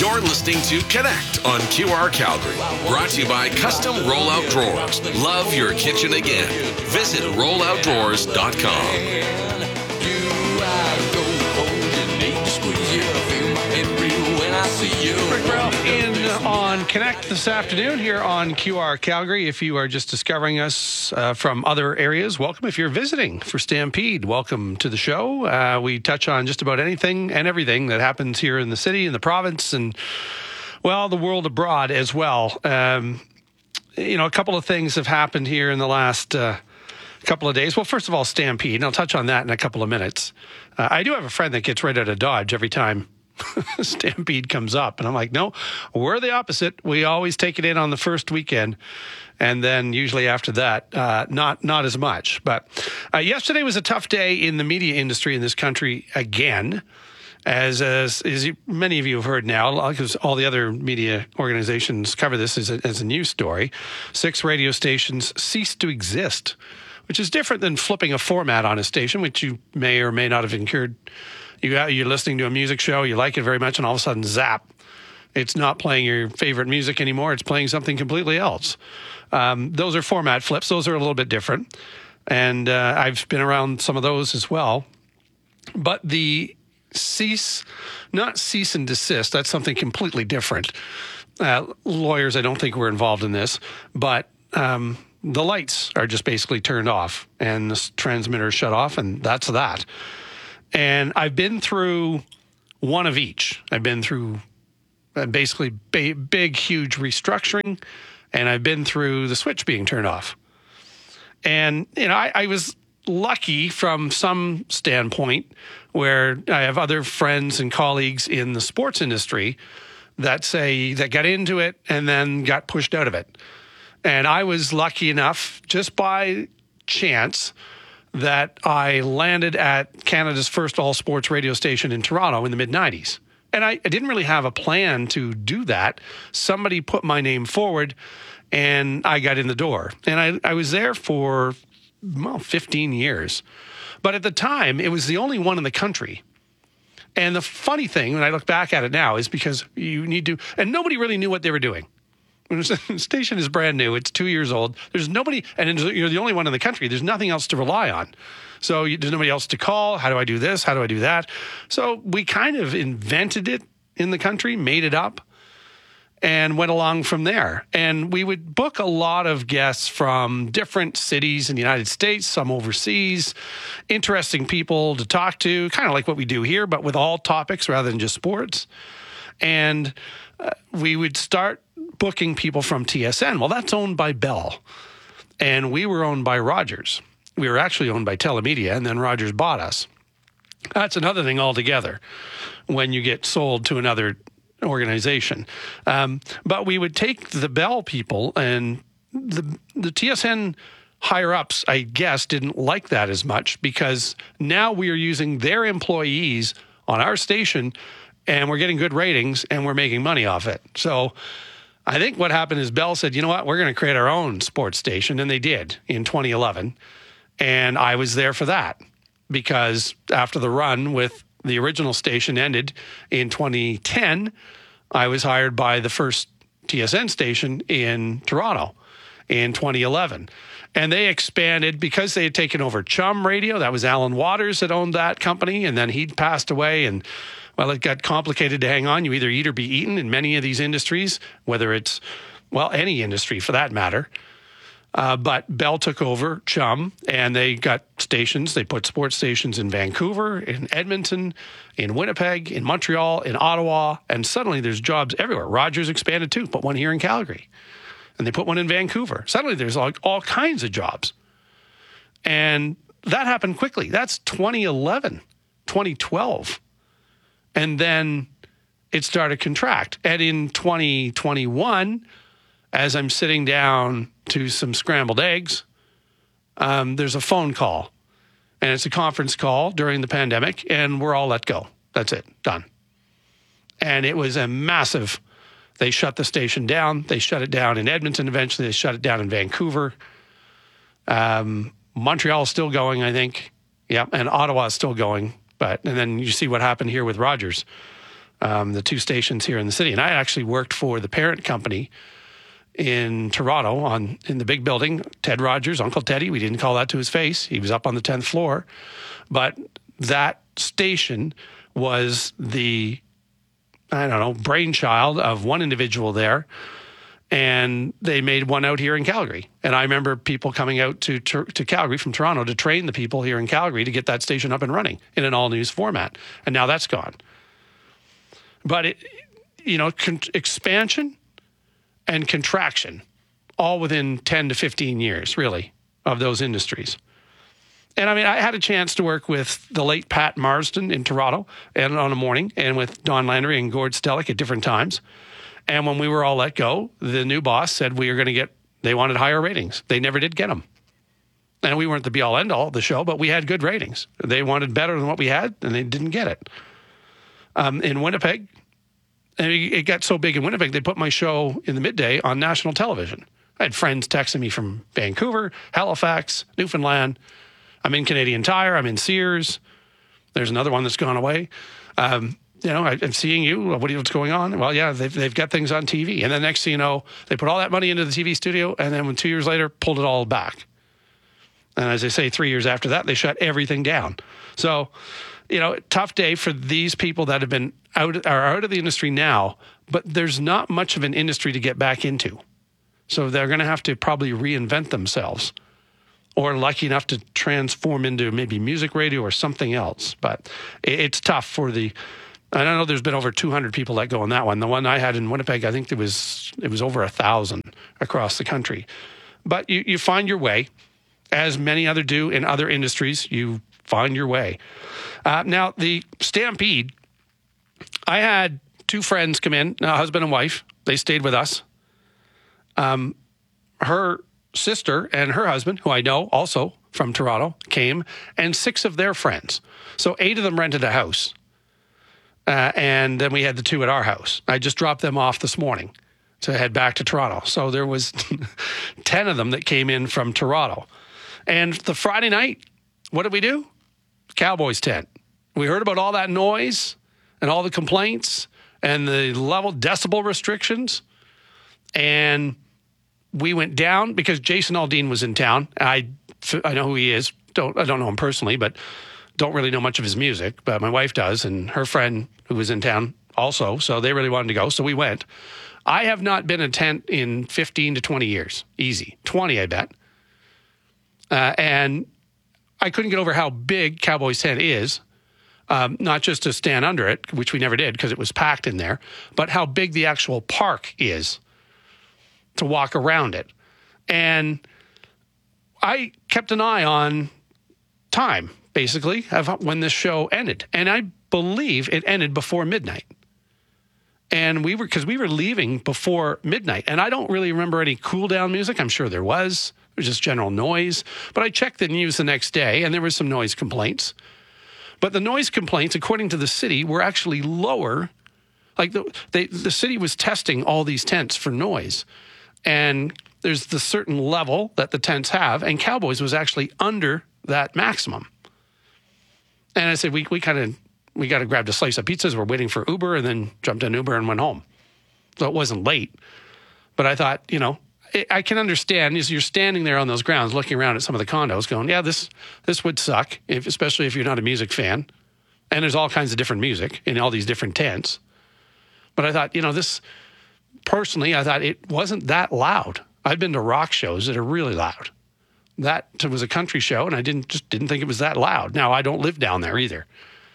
You're listening to Connect on QR Calgary. Brought to you by Custom Rollout Drawers. Love your kitchen again. Visit rolloutdrawers.com. Rick Ralph in on Connect this afternoon here on QR Calgary. If you are just discovering us from other areas, welcome. If you're visiting for Stampede, welcome to the show. We touch on just about anything and everything that happens here in the city, in the province, and, well, the world abroad as well. A couple of things have happened here in the last couple of days. Well, first of all, Stampede, and I'll touch on that in a couple of minutes. I do have a friend that gets right out of Dodge every time Stampede comes up, and I'm like, no, we're the opposite. We always take it in on the first weekend, and then usually after that, not as much. But yesterday was a tough day in the media industry in this country again, as many of you have heard now, because all the other media organizations cover this as a news story. 6 radio stations ceased to exist, which is different than flipping a format on a station, which you may or may not have incurred. You're listening to a music show, you like it very much, and all of a sudden, zap, it's not playing your favorite music anymore. It's playing something completely else. Those are format flips. Those are a little bit different. And I've been around some of those as well. But the not cease and desist, that's something completely different. Lawyers, I don't think were involved in this, but the lights are just basically turned off and the transmitter shut off, and that's that. And I've been through one of each. I've been through basically big, huge restructuring, and I've been through the switch being turned off. And, I was lucky from some standpoint where I have other friends and colleagues in the sports industry that got into it and then got pushed out of it. And I was lucky enough, just by chance, that I landed at Canada's first all-sports radio station in Toronto in the mid-'90s. And I didn't really have a plan to do that. Somebody put my name forward, and I got in the door. And I was there for, 15 years. But at the time, it was the only one in the country. And the funny thing, when I look back at it now, is because you need to... And nobody really knew what they were doing. The station is brand new. It's 2 years old. There's nobody, and you're the only one in the country. There's nothing else to rely on. So there's nobody else to call. How do I do this? How do I do that? So we kind of invented it in the country, made it up, and went along from there. And we would book a lot of guests from different cities in the United States, some overseas, interesting people to talk to, kind of like what we do here, but with all topics rather than just sports. And we would start booking people from TSN. Well, that's owned by Bell. And we were owned by Rogers. We were actually owned by Telemedia, and then Rogers bought us. That's another thing altogether when you get sold to another organization. But we would take the Bell people, and the TSN higher-ups, I guess, didn't like that as much, because now we are using their employees on our station, and we're getting good ratings, and we're making money off it. So I think what happened is Bell said, you know what, we're going to create our own sports station, and they did in 2011. And I was there for that, because after the run with the original station ended in 2010, I was hired by the first TSN station in Toronto in 2011. And they expanded because they had taken over Chum Radio. That was Alan Waters that owned that company, and then he'd passed away, and well, it got complicated to hang on. You either eat or be eaten in many of these industries, whether it's, any industry for that matter. But Bell took over Chum, and they got stations. They put sports stations in Vancouver, in Edmonton, in Winnipeg, in Montreal, in Ottawa, and suddenly there's jobs everywhere. Rogers expanded too, put one here in Calgary, and they put one in Vancouver. Suddenly there's all kinds of jobs. And that happened quickly. That's 2011, 2012. And then it started to contract. And in 2021, as I'm sitting down to some scrambled eggs, there's a phone call. And it's a conference call during the pandemic, and we're all let go. That's it. Done. And it was a massive... They shut the station down. They shut it down in Edmonton eventually. They shut it down in Vancouver. Montreal is still going, I think. Yeah, and Ottawa is still going. And then you see what happened here with Rogers. the two stations here in the city. And I actually worked for the parent company in Toronto in the big building. Ted Rogers, Uncle Teddy, we didn't call that to his face. He was up on the 10th floor. But that station was the, brainchild of one individual there. And they made one out here in Calgary. And I remember people coming out to Calgary from Toronto to train the people here in Calgary to get that station up and running in an all-news format. And now that's gone. But, expansion and contraction, all within 10 to 15 years, really, of those industries. And I had a chance to work with the late Pat Marsden in Toronto and on a morning, and with Don Landry and Gord Stellick at different times. And when we were all let go, the new boss said they wanted higher ratings. They never did get them. And we weren't the be-all, end-all of the show, but we had good ratings. They wanted better than what we had, and they didn't get it. In Winnipeg, and it got so big in Winnipeg, they put my show in the midday on national television. I had friends texting me from Vancouver, Halifax, Newfoundland. I'm in Canadian Tire. I'm in Sears. There's another one that's gone away. I'm seeing you. What's going on? Well, yeah, they've got things on TV. And then next thing you know, they put all that money into the TV studio, and then 2 years later, pulled it all back. And as I say, 3 years after that, they shut everything down. So, tough day for these people that have been out of the industry now, but there's not much of an industry to get back into. So they're going to have to probably reinvent themselves, or lucky enough to transform into maybe music radio or something else. But it's tough for I don't know, there's been over 200 people let go on that one. The one I had in Winnipeg, I think it was over 1,000 across the country. But you find your way, as many other do in other industries. You find your way. Now, the Stampede, I had two friends come in, a husband and wife. They stayed with us. Her sister and her husband, who I know also from Toronto, came, and 6 of their friends. So 8 of them rented a house. And then we had the 2 at our house. I just dropped them off this morning to head back to Toronto. So there was 10 of them that came in from Toronto. And the Friday night, what did we do? Cowboys tent. We heard about all that noise and all the complaints and the decibel restrictions. And we went down because Jason Aldean was in town. I know who he is. I don't know him personally, but don't really know much of his music. But my wife does, and her friend who was in town also. So they really wanted to go. So we went. I have not been in a tent in 15 to 20 years. Easy. 20, I bet. And I couldn't get over how big Cowboys tent is. Not just to stand under it, which we never did because it was packed in there, but how big the actual park is to walk around it. And I kept an eye on time, basically, of when this show ended. And I believe it ended before midnight. And we were leaving before midnight. And I don't really remember any cool down music. I'm sure there was. It was just general noise. But I checked the news the next day, and there was some noise complaints. But the noise complaints, according to the city, were actually lower. Like the city was testing all these tents for noise. And there's the certain level that the tents have, and Cowboys was actually under that maximum. And I said, we got to grab a slice of pizzas. We're waiting for Uber, and then jumped in Uber and went home. So it wasn't late. But I thought, I can understand as you're standing there on those grounds looking around at some of the condos going, yeah, this would suck, especially if you're not a music fan. And there's all kinds of different music in all these different tents. But I thought, personally, I thought it wasn't that loud. I've been to rock shows that are really loud. That was a country show, and I didn't think it was that loud. Now, I don't live down there either.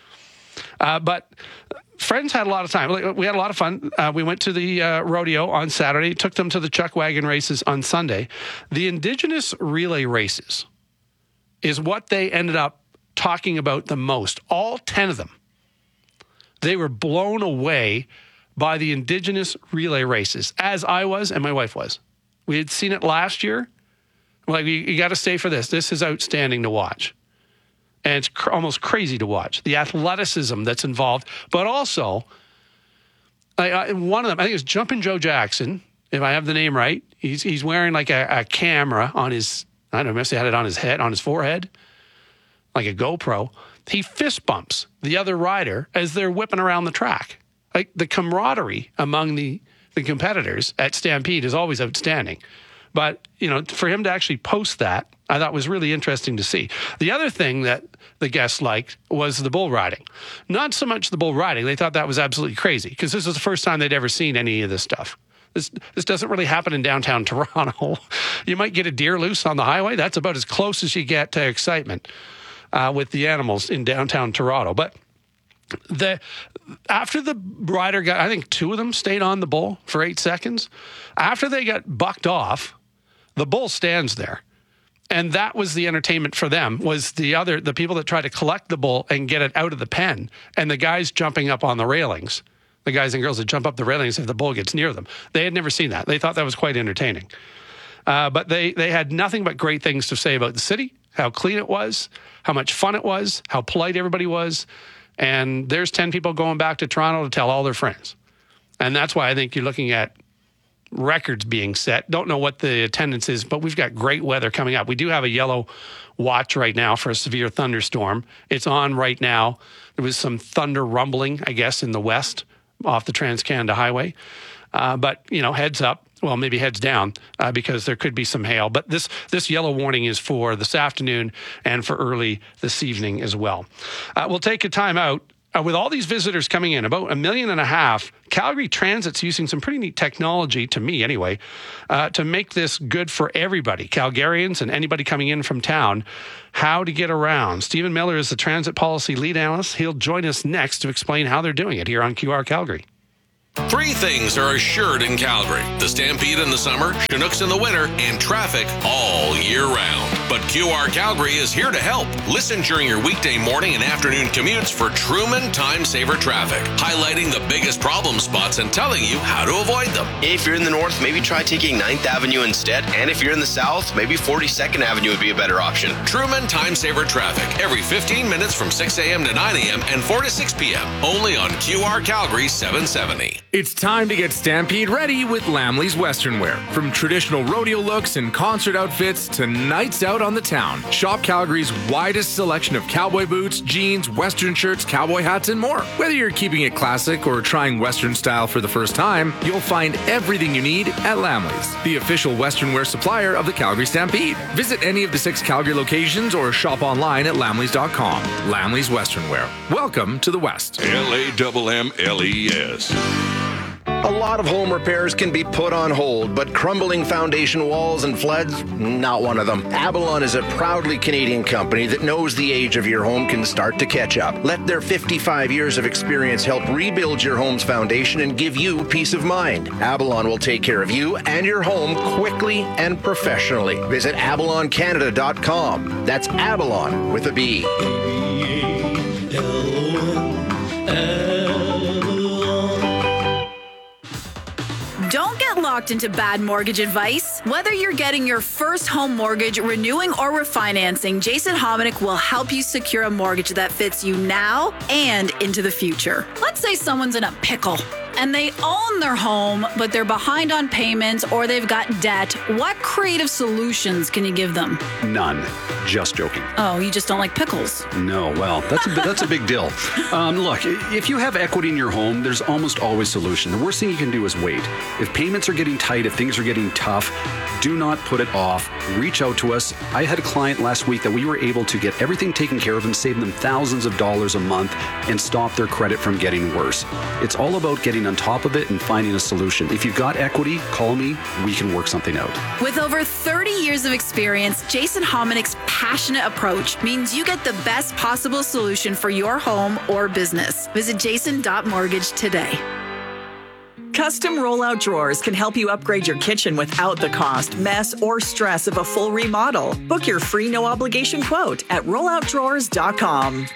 But friends had a lot of time. We had a lot of fun. We went to the rodeo on Saturday, took them to the chuck wagon races on Sunday. The Indigenous relay races is what they ended up talking about the most. All 10 of them. They were blown away by the Indigenous relay races, as I was and my wife was. We had seen it last year. You got to stay for this. This is outstanding to watch. And it's almost crazy to watch. The athleticism that's involved. But also, one of them, I think it's Jumpin' Joe Jackson, if I have the name right. He's wearing like a camera on his, I don't know, maybe he had it on his head, on his forehead, like a GoPro. He fist bumps the other rider as they're whipping around the track. like the camaraderie among the competitors at Stampede is always outstanding. But, for him to actually post that, I thought was really interesting to see. The other thing that the guests liked was the bull riding. Not so much the bull riding. They thought that was absolutely crazy because this was the first time they'd ever seen any of this stuff. This doesn't really happen in downtown Toronto. You might get a deer loose on the highway. That's about as close as you get to excitement with the animals in downtown Toronto. But after the rider got, I think 2 of them stayed on the bull for 8 seconds. After they got bucked off, the bull stands there. And that was the entertainment for them, was the people that try to collect the bull and get it out of the pen, and the guys jumping up on the railings. The guys and girls that jump up the railings if the bull gets near them. They had never seen that. They thought that was quite entertaining. But they had nothing but great things to say about the city, how clean it was, how much fun it was, how polite everybody was. And there's 10 people going back to Toronto to tell all their friends. And that's why I think you're looking at records being set. Don't know what the attendance is, but we've got great weather coming up. We do have a yellow watch right now for a severe thunderstorm. It's on right now. There was some thunder rumbling, I guess, in the west off the Trans-Canada Highway. But, heads up. Well, maybe heads down because there could be some hail. But this yellow warning is for this afternoon and for early this evening as well. We'll take a time out. With all these visitors coming in, about 1.5 million, Calgary Transit's using some pretty neat technology, to me anyway, to make this good for everybody, Calgarians and anybody coming in from town, how to get around. Stephen Miller is the transit policy lead analyst. He'll join us next to explain how they're doing it here on QR Calgary. 3 things are assured in Calgary: the Stampede in the summer, Chinooks in the winter, and traffic all year round. But QR Calgary is here to help. Listen during your weekday morning and afternoon commutes for Truman Time Saver Traffic, highlighting the biggest problem spots and telling you how to avoid them. If you're in the north, maybe try taking 9th Avenue instead. And if you're in the south, maybe 42nd Avenue would be a better option. Truman Time Saver Traffic, every 15 minutes from 6 a.m. to 9 a.m. and 4 to 6 p.m. Only on QR Calgary 770. It's time to get Stampede ready with Lamley's Western Wear. From traditional rodeo looks and concert outfits to nights out on the town, shop Calgary's widest selection of cowboy boots, jeans, Western shirts, cowboy hats, and more. Whether you're keeping it classic or trying Western style for the first time, you'll find everything you need at Lamley's, the official Western wear supplier of the Calgary Stampede. Visit any of the 6 Calgary locations or shop online at lamleys.com. Lamley's Western Wear. Welcome to the West. LAMMLES. A lot of home repairs can be put on hold, but crumbling foundation walls and floods, not one of them. Avalon is a proudly Canadian company that knows the age of your home can start to catch up. Let their 55 years of experience help rebuild your home's foundation and give you peace of mind. Avalon will take care of you and your home quickly and professionally. Visit avaloncanada.com. That's Avalon with a B. Don't get locked into bad mortgage advice. Whether you're getting your first home mortgage, renewing, or refinancing, Jason Hominick will help you secure a mortgage that fits you now and into the future. Let's say someone's in a pickle and they own their home, but they're behind on payments or they've got debt. What creative solutions can you give them? None. Just joking. Oh, you just don't like pickles? No, well, that's a big deal. Look, if you have equity in your home, there's almost always a solution. The worst thing you can do is wait. If payments are getting tight, if things are getting tough, do not put it off. Reach out to us. I had a client last week that we were able to get everything taken care of and save them thousands of dollars a month and stop their credit from getting worse. It's all about getting on top of it and finding a solution. If you've got equity, call me. We can work something out. With over 30 years of experience, Jason Hominick's passionate approach means you get the best possible solution for your home or business. Visit jason.mortgage today. Custom rollout drawers can help you upgrade your kitchen without the cost, mess, or stress of a full remodel. Book your free no-obligation quote at rolloutdrawers.com.